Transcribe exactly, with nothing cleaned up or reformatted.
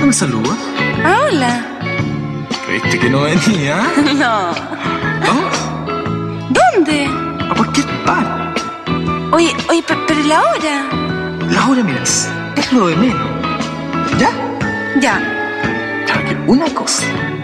me saluda? Ah, hola. ¿Creíste que no venía? No. ¿Vamos? ¿Dónde? A cualquier parte. Oye, oye, pe- pero la hora. La hora, mira, es, es lo de menos. ¿Ya? Ya. Claro que una cosa